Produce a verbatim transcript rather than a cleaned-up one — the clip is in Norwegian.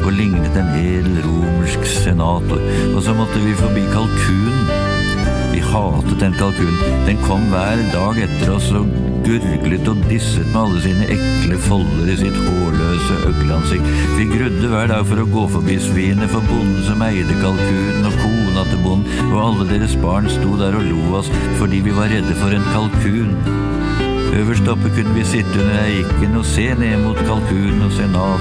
og lignet en edel romersk senator. Og så måtte vi forbi kalkunen. Vi hatet den kalkunen. Den kom hver dag etter oss og gurglet og disset med alle sine ekle folder i sitt hårløse øgleansikt. Vi grudde hver dag for å gå forbi svinet for bonden som eide kalkunen og kona til bonden, og alle deres barn sto der og lo oss fordi vi var redde for en kalkun. Øverst oppe kunne vi sitte under eiken og se ned mot kalkunen og senat